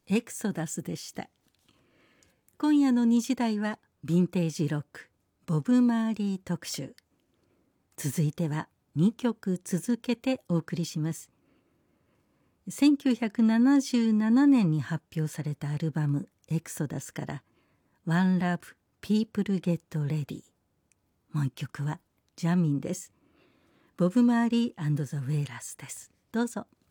エクソダスでした。今夜の2時台はヴィンテージロックボブ・マーリー特集。続いては2曲続けてお送りします。1977年に発表されたアルバムエクソダスからOne Love People Get Ready。もう一曲はジャミンです。ボブ・マーリー&ザ・ウェイラースです。どうぞ。